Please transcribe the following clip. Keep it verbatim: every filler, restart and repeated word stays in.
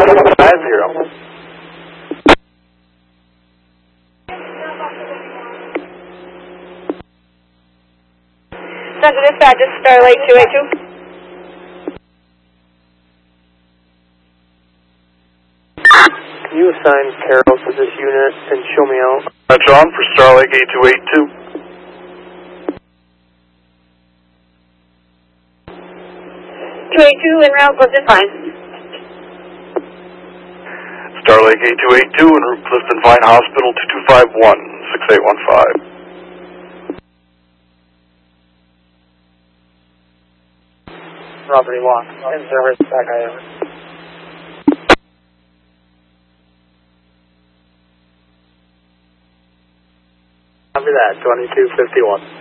five zero. Central Dispatch, this is Starlight two eight two. Can you assign Carol to this unit and show me out? Uh, John for Starlake eight two eight two. two eight two en route, Clifton Pine. Starlake eight two eight two en route Clifton Pine Hospital two two five one, six eight one five. Property lock. In service, back I am. Copy that, twenty-two fifty-one.